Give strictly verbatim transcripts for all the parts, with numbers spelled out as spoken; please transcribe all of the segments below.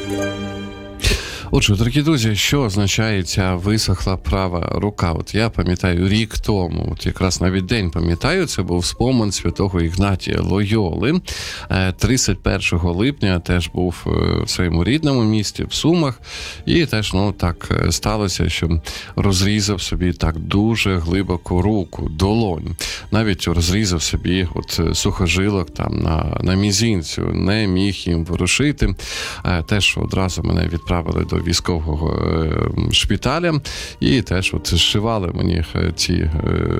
Отже, дорогі друзі, що означає ця висохла права рука? От я пам'ятаю рік тому, от якраз навіть день пам'ятаю, це був спомин святого Ігнатія Лойоли. тридцять першого липня теж був в своєму рідному місті, в Сумах, і теж, ну, так сталося, що розрізав собі так дуже глибоку руку, долонь. Навіть розрізав собі от сухожилок там на, на мізинцю, не міг їм ворушити. Теж одразу мене відправили до військового шпиталя, і теж от зшивали мені ці е,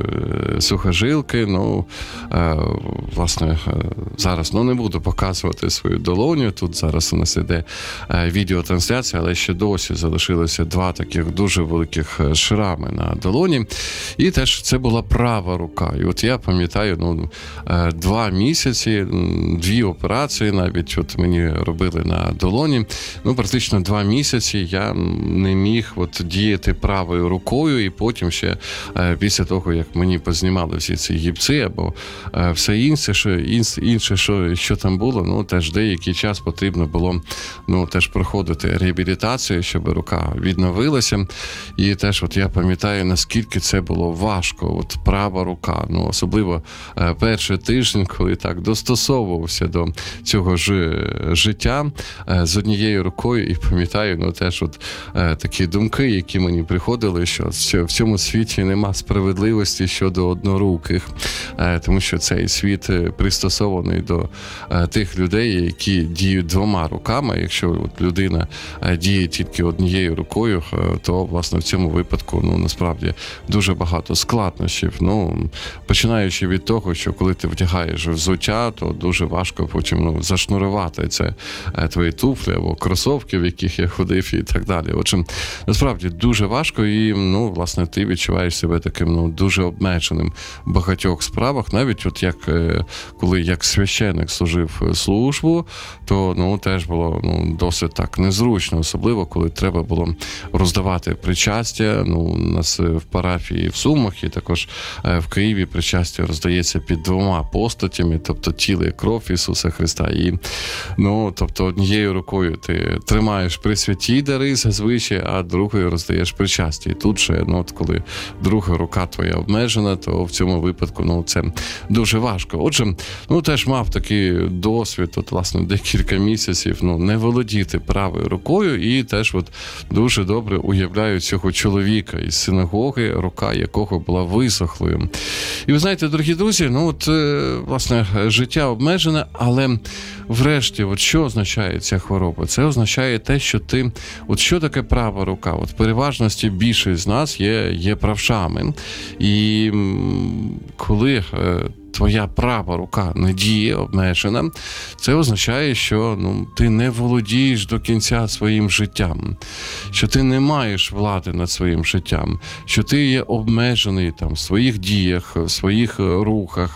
сухожилки. Ну, е, власне, зараз, ну, не буду показувати свою долоню, тут зараз у нас іде е, відеотрансляція, але ще досі залишилося два таких дуже великих шрами на долоні, і теж це була права рука. І от я пам'ятаю, ну, е, два місяці, дві операції навіть от мені робили на долоні, ну, практично два місяці я не міг от діяти правою рукою, і потім ще після того, як мені познімали всі ці гіпси або все інше, що, інше, що, що там було, ну, теж деякий час потрібно було, ну, теж проходити реабілітацію, щоб рука відновилася. І теж от я пам'ятаю, наскільки це було важко, от права рука, ну, особливо перший тиждень, коли так достосовувався до цього ж життя з однією рукою, і пам'ятаю, ну, теж от е, такі думки, які мені приходили, що, що в цьому світі нема справедливості щодо одноруких, е, тому що цей світ пристосований до е, тих людей, які діють двома руками. Якщо от людина е, діє тільки однією рукою, е, то, власне, в цьому випадку, ну, насправді, дуже багато складнощів. Ну, починаючи від того, що коли ти вдягаєш взуття, то дуже важко потім, ну, зашнурувати це е, твої туфлі або кросовки, в яких я ходив, і так далі. Отже, насправді дуже важко, і, ну, власне, ти відчуваєш себе таким, ну, дуже обмеженим в багатьох справах. Навіть от як коли як священик служив службу, то, ну, теж було, ну, досить так незручно, особливо коли треба було роздавати причастя. Ну, у нас в парафії в Сумах і також в Києві причастя роздається під двома постатями, тобто тіло і кров Ісуса Христа. І, ну, тобто однією рукою ти тримаєш присвяті дари зазвичай, а другою роздаєш причастя. І тут же, ну, от коли друга рука твоя обмежена, то в цьому випадку, ну, це дуже важко. Отже, ну, теж мав такий досвід, от, власне, декілька місяців, ну, не володіти правою рукою, і теж от дуже добре уявляю цього чоловіка із синагоги, рука якого була висохлою. І ви знаєте, дорогі друзі, ну, от, власне, життя обмежене, але врешті, от що означає ця хвороба? Це означає те, що ти, от що таке права рука? От в переважності більшість з нас є, є правшами. І коли твоя права рука не діє, обмежена, це означає, що, ну, ти не володієш до кінця своїм життям, що ти не маєш влади над своїм життям, що ти є обмежений там в своїх діях, в своїх рухах,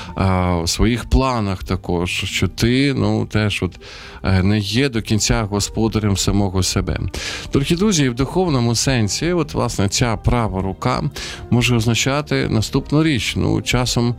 в своїх планах також, що ти, ну, теж от не є до кінця господарем самого себе. Дорогі друзі, в духовному сенсі, от, власне, ця права рука може означати наступну річ. Ну, часом,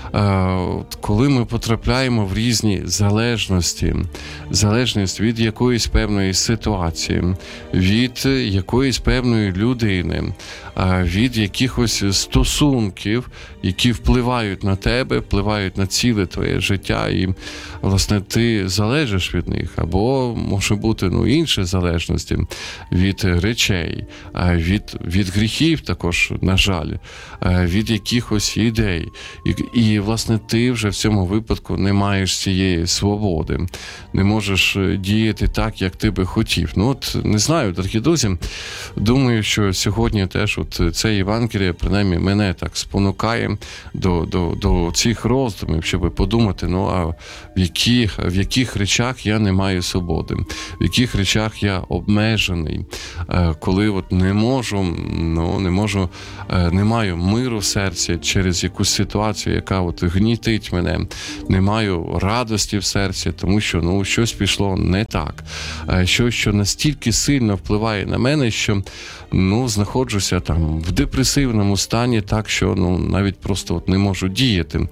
коли ми потрапляємо в різні залежності, залежність від якоїсь певної ситуації, від якоїсь певної людини, від якихось стосунків, які впливають на тебе, впливають на ціле твоє життя, і, власне, ти залежиш від них. Або може бути, ну, інші залежності від речей, від, від гріхів також, на жаль, від якихось ідей. І, і, власне, ти вже в цьому випадку не маєш цієї свободи, не можеш діяти так, як ти би хотів. Ну, от, не знаю, дорогі друзі, думаю, що сьогодні теж от це Євангеліє, принаймні, мене так спонукає до, до, до цих роздумів, щоб подумати, ну, а в яких, в яких речах я не маю свободи, в яких речах я обмежений, коли от не можу, ну, не можу, не маю миру в серці через якусь ситуацію, яка от гнітить мене, не маю радості в серці, тому що, ну, щось пішло не так, щось, що настільки сильно впливає на мене, що, ну, знаходжуся там там в депресивному стані, так що ну навіть просто от не можу діяти.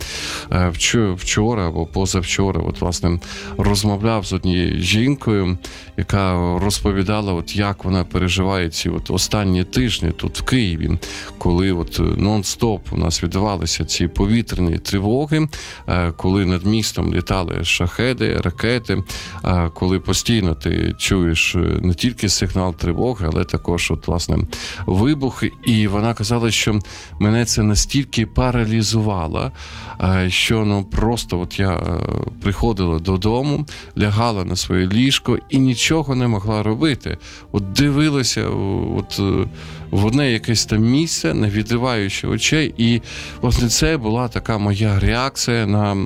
Вчора або позавчора, от власне розмовляв з однією жінкою, яка розповідала, от як вона переживає ці от останні тижні тут в Києві, коли от нон-стоп у нас відбувалися ці повітряні тривоги, коли над містом літали шахеди, ракети, коли постійно ти чуєш не тільки сигнал тривоги, але також от власне вибухи. І вона казала, що мене це настільки паралізувало, що ну просто от я приходила додому, лягала на своє ліжко і нічого не могла робити. От дивилася от в одне якесь там місце, не відриваючи очей, і власне це була така моя реакція на,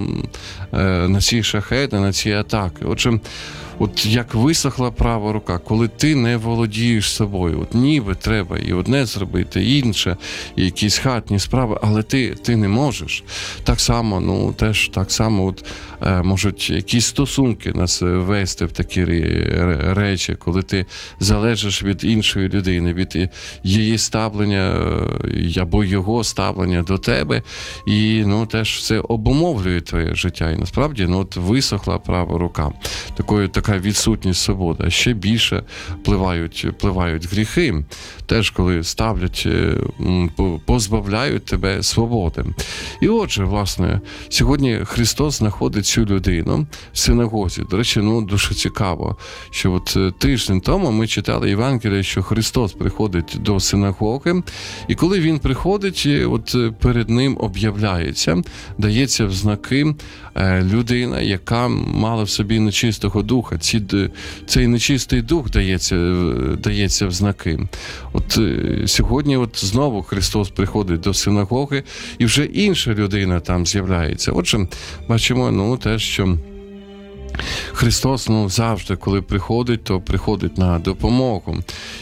на ці шахеди, на ці атаки. Отже, от як висохла права рука, коли ти не володієш собою, от ніби треба і одне зробити, і інше, і якісь хатні справи, але ти, ти не можеш. Так само, ну, теж так само от, е, можуть якісь стосунки нас вести в такі речі, коли ти залежиш від іншої людини, від її ставлення або його ставлення до тебе, і ну, теж це обумовлює твоє життя. І насправді ну, от висохла права рука. Такою, така відсутність свободи. А ще більше впливають, впливають гріхи. Теж, коли ставлять, позбавляють тебе свободи. І отже, власне, сьогодні Христос знаходить цю людину в синагозі. До речі, ну, дуже цікаво, що от тиждень тому ми читали Євангеліє, що Христос приходить до синагоги, і коли Він приходить, от перед Ним об'являється, дається в знаки людина, яка мала в собі нечистого духа. Ці, цей нечистий дух дається, дається в знаки. От сьогодні от знову Христос приходить до синагоги, і вже інша людина там з'являється. Отже, бачимо, ну, те, що Христос, ну, завжди, коли приходить, то приходить на допомогу.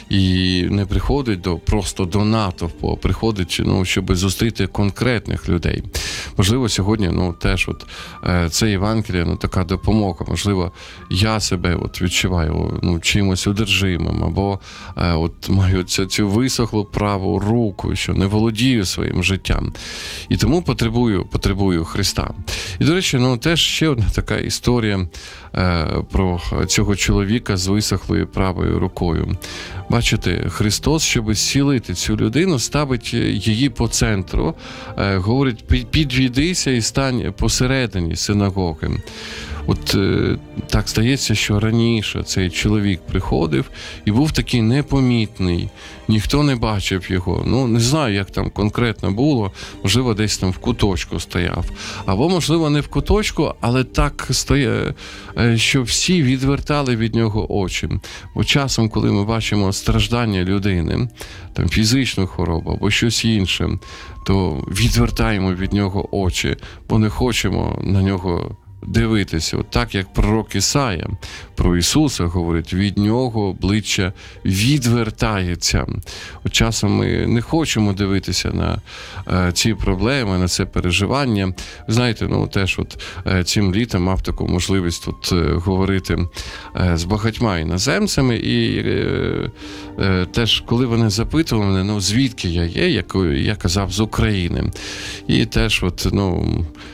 І не приходить до, просто до натовпу, а приходить, ну, щоб зустріти конкретних людей. Можливо, сьогодні, ну, теж от це Євангеліє, ну, така допомога. Можливо, я себе от відчуваю, ну, чимось одержимим, або е, от маю цю, цю висохлу праву руку, що не володію своїм життям. І тому потребую, потребую Христа. І, до речі, ну, теж ще одна така історія е, про цього чоловіка з висохлою правою рукою. Бачите, Христос, щоб зцілити цю людину, ставить її по центру, е, говорить, підвідися і стань посередині синагоги. От е, так стається, що раніше цей чоловік приходив і був такий непомітний, ніхто не бачив його. Ну, не знаю, як там конкретно було, можливо, десь там в куточку стояв. Або, можливо, не в куточку, але так стояв, що всі відвертали від нього очі. Бо часом, коли ми бачимо страждання людини, там фізичну хворобу або щось інше, то відвертаємо від нього очі, бо не хочемо на нього дивитися. От так, як пророк Ісая про Ісуса говорить, від нього обличчя відвертається. От часом ми не хочемо дивитися на е, ці проблеми, на це переживання. Знаєте, ну теж от е, цим літом мав таку можливість от, е, говорити е, з багатьма іноземцями, і е, е, теж, коли вони запитували мене, ну звідки я є, я, я казав, з України. І теж от, ну,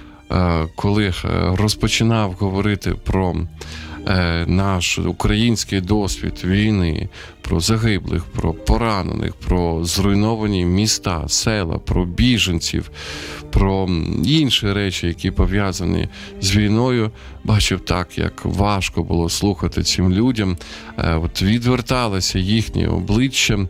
коли розпочинав говорити про наш український досвід війни, про загиблих, про поранених, про зруйновані міста, села, про біженців, про інші речі, які пов'язані з війною, бачив так, як важко було слухати цим людям. От відверталися їхні обличчя,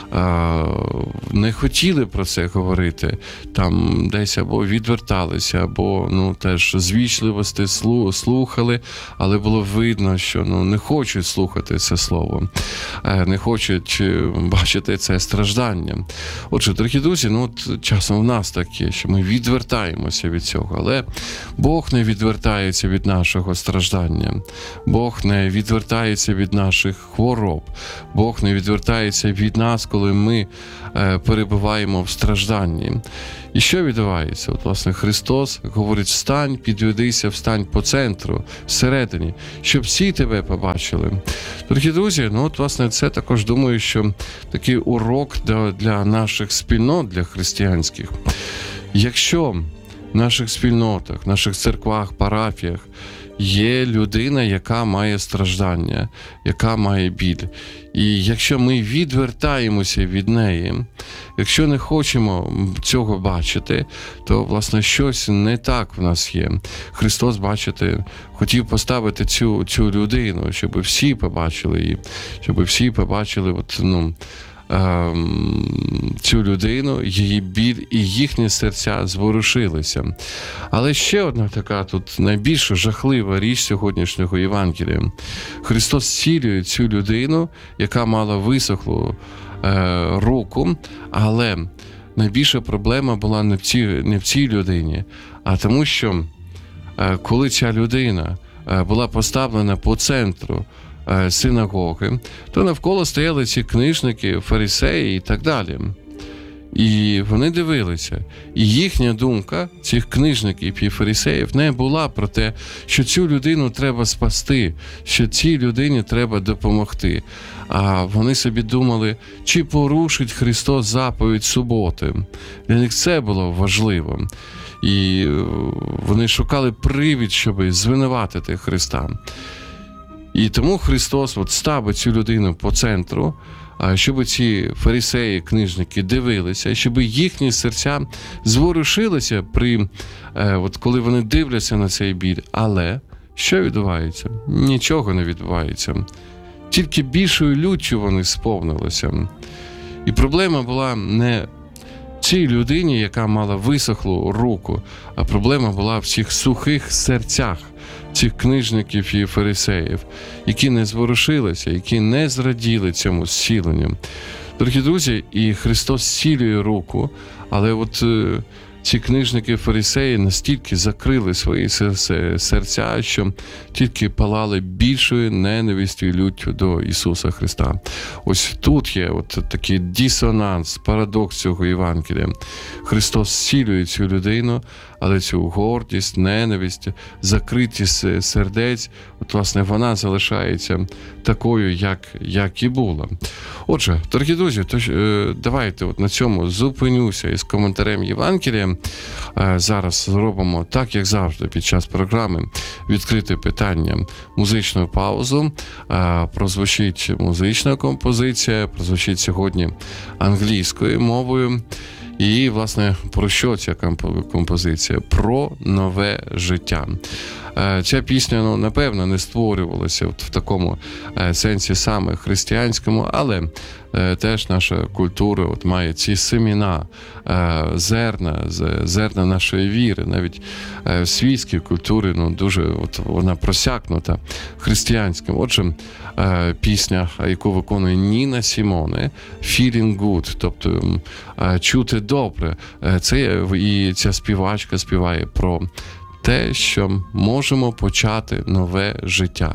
не хотіли про це говорити, там десь або відверталися, або ну, теж з вічливості слухали, але було видно, що ну, не хочуть слухати це слово, не хочуть бачити це страждання. Отже, дорогі друзі, ну от часом в нас таке, що ми відвертаємося від цього, але Бог не відвертається від нашого страждання, Бог не відвертається від наших хвороб, Бог не відвертається від нас, коли ми перебуваємо в стражданні. І що відбувається? От, власне, Христос говорить: встань, підведися, встань по центру, всередині, щоб всі тебе побачили. Дорогі друзі, ну от, власне, це також, думаю, що такий урок для, для наших спільнот, для християнських. Якщо в наших спільнотах, в наших церквах, парафіях є людина, яка має страждання, яка має біль, і якщо ми відвертаємося від неї, якщо не хочемо цього бачити, то, власне, щось не так в нас є. Христос, бачите, хотів поставити цю, цю людину, щоб всі побачили її, щоб всі побачили, от, ну, цю людину, її біль, і їхні серця зворушилися. Але ще одна така тут найбільш жахлива річ сьогоднішнього Євангелія. Христос зцілює цю людину, яка мала висохлу е, руку, але найбільша проблема була не в цій, не в цій людині, а тому, що е, коли ця людина е, була поставлена по центру синагоги, то навколо стояли ці книжники, фарисеї і так далі. І вони дивилися. І їхня думка, цих книжників і фарисеїв, не була про те, що цю людину треба спасти, що цій людині треба допомогти. А вони собі думали, чи порушить Христос заповідь суботи. Для них це було важливо. І вони шукали привід, щоб звинуватити Христа. І тому Христос от ставить цю людину по центру, щоб ці фарисеї, книжники дивилися, щоб їхні серця зворушилися, при, от коли вони дивляться на цей біль. Але що відбувається? Нічого не відбувається. Тільки більшою люттю вони сповнилися. І проблема була не в цій людині, яка мала висохлу руку, а проблема була в цих сухих серцях цих книжників і фарисеїв, які не зворушилися, які не зраділи цьому зціленню. Дорогі друзі, і Христос зцілює руку, але от е, ці книжники і фарисеї настільки закрили свої серця, що тільки палали більшою ненавистю і люттю до Ісуса Христа. Ось тут є от такий дисонанс, парадокс цього Євангелія. Христос зцілює цю людину, але цю гордість, ненависть, закритість сердець, от, власне, вона залишається такою, як, як і була. Отже, дорогі друзі, тож, е, давайте от на цьому зупинюся із коментарем Євангелія. Е, зараз зробимо так, як завжди, під час програми відкрите питання, музичну паузу. Е, прозвучить музична композиція, прозвучить сьогодні англійською мовою. І, власне, про що ця композиція? Про нове життя. Ця пісня, ну, напевно, не створювалася в такому сенсі саме християнському, але теж наша культура от має ці семена, зерна, зерна нашої віри. Навіть в світській культурі, ну, дуже от вона просякнута християнським. Отже, пісня, яку виконує Ніна Сімоне, «Feeling good», тобто чути добре. Це і ця співачка співає про те, що можемо почати нове життя.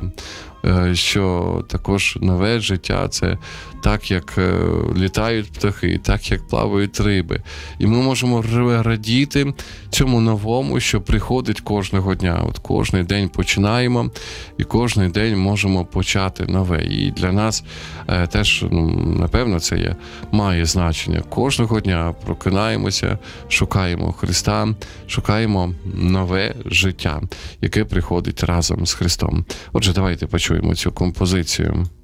Що також нове життя – це так, як літають птахи, так, як плавають риби. І ми можемо радіти цьому новому, що приходить кожного дня. От кожний день починаємо, і кожний день можемо почати нове. І для нас теж, ну, напевно, це є, має значення. Кожного дня прокинаємося, шукаємо Христа, шукаємо нове життя, яке приходить разом з Христом. Отже, давайте почуємо цю композицію.